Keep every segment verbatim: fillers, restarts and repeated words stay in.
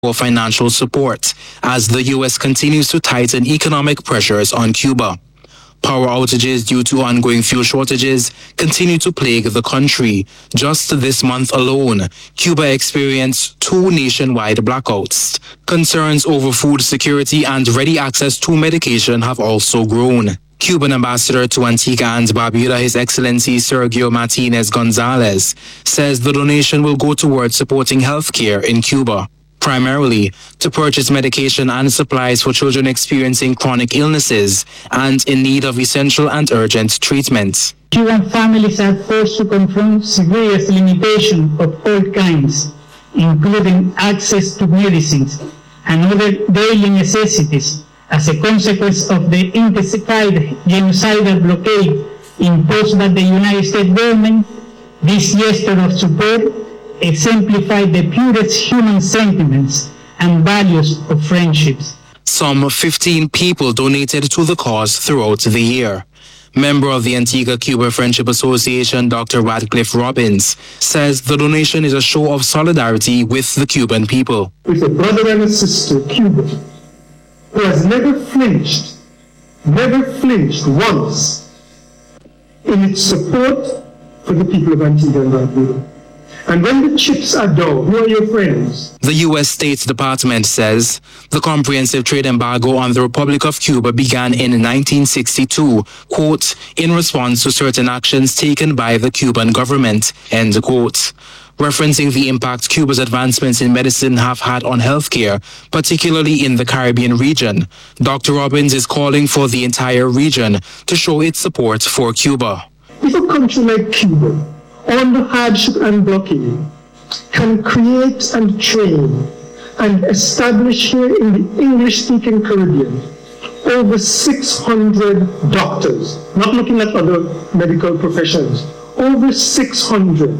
for financial support as the U S continues to tighten economic pressures on Cuba. Power outages due to ongoing fuel shortages continue to plague the country. Just this month alone, Cuba experienced two nationwide blackouts. Concerns over food security and ready access to medication have also grown. Cuban ambassador to Antigua and Barbuda, His Excellency Sergio Martinez Gonzalez, says the donation will go towards supporting healthcare in Cuba, primarily to purchase medication and supplies for children experiencing chronic illnesses and in need of essential and urgent treatment. Cuban families are forced to confront serious limitations of all kinds, including access to medicines and other daily necessities, as a consequence of the intensified genocidal blockade imposed by the United States government. This gesture of support exemplified the purest human sentiments and values of friendships. Some fifteen people donated to the cause throughout the year. Member of the Antigua-Cuba Friendship Association, Doctor Radcliffe Robbins, says the donation is a show of solidarity with the Cuban people. With a brother and a sister, Cuba, who has never flinched, never flinched once in its support for the people of Antigua and Barbuda. And when the chips are down, who are your friends? The U S State Department says the comprehensive trade embargo on the Republic of Cuba began in nineteen sixty-two, quote, in response to certain actions taken by the Cuban government, end quote. Referencing the impact Cuba's advancements in medicine have had on healthcare, particularly in the Caribbean region, Doctor Robbins is calling for the entire region to show its support for Cuba. If a country like Cuba, under hardship and blockade, can create and train and establish here in the English-speaking Caribbean over six hundred doctors, not looking at other medical professions, over six hundred,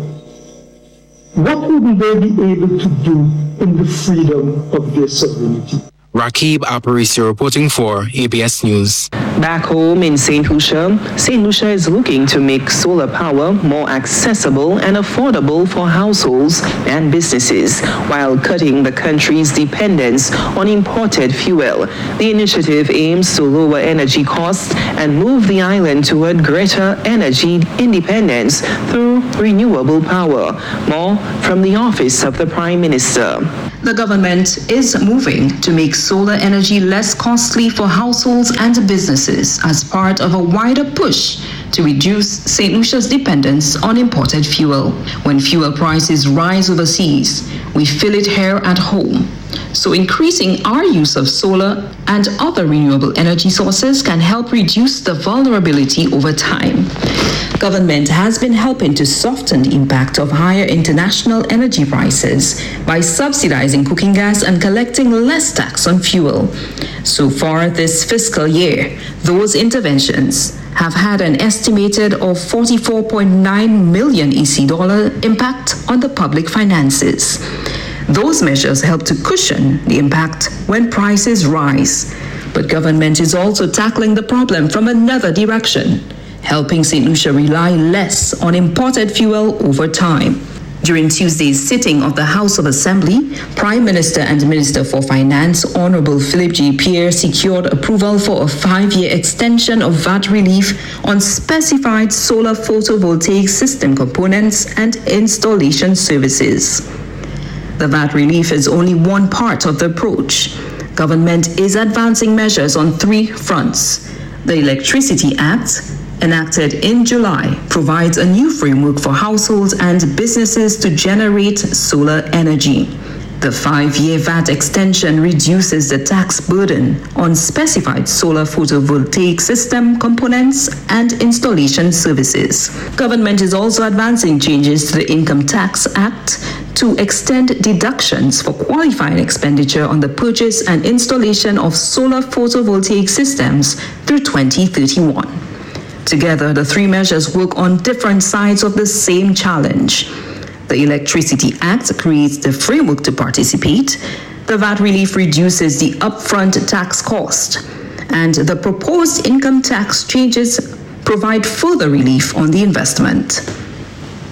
what would they be able to do in the freedom of their sovereignty? Rakib Aparisi reporting for A B S News. Back home in Saint Lucia, Saint Lucia is looking to make solar power more accessible and affordable for households and businesses while cutting the country's dependence on imported fuel. The initiative aims to lower energy costs and move the island toward greater energy independence through renewable power. More from the Office of the Prime Minister. The government is moving to make solar energy less costly for households and businesses as part of a wider push to reduce Saint Lucia's dependence on imported fuel. When fuel prices rise overseas, we feel it here at home. So increasing our use of solar and other renewable energy sources can help reduce the vulnerability over time. Government has been helping to soften the impact of higher international energy prices by subsidizing cooking gas and collecting less tax on fuel. So far this fiscal year, those interventions have had an estimated of forty-four point nine million E C dollar impact on the public finances. Those measures help to cushion the impact when prices rise. But government is also tackling the problem from another direction, helping Saint Lucia rely less on imported fuel over time. During Tuesday's sitting of the House of Assembly, Prime Minister and Minister for Finance, Honorable Philip J. Pierre, secured approval for a five-year extension of V A T relief on specified solar photovoltaic system components and installation services. The V A T relief is only one part of the approach. Government is advancing measures on three fronts. The Electricity Act, enacted in July, provides a new framework for households and businesses to generate solar energy. The five-year V A T extension reduces the tax burden on specified solar photovoltaic system components and installation services. Government is also advancing changes to the Income Tax Act to extend deductions for qualifying expenditure on the purchase and installation of solar photovoltaic systems through twenty thirty-one. Together, the three measures work on different sides of the same challenge. The Electricity Act creates the framework to participate. The V A T relief reduces the upfront tax cost. And the proposed income tax changes provide further relief on the investment.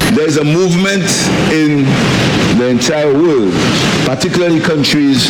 There's a movement in the entire world, particularly countries